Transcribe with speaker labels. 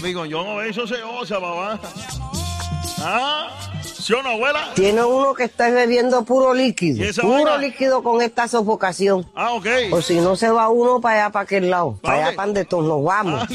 Speaker 1: amigo, yo no veo eso se osa, papá. ¿Ah? ¿Sí o no, abuela?
Speaker 2: Tiene uno que está bebiendo puro líquido.
Speaker 1: ¿Y esa
Speaker 2: Puro
Speaker 1: vaina?
Speaker 2: líquido con esta sofocación.
Speaker 1: Ah, ok.
Speaker 2: O si no se va uno para allá, para aquel lado.
Speaker 1: ¿Para
Speaker 2: Para allá,
Speaker 1: dónde?
Speaker 2: para donde todos nos vamos.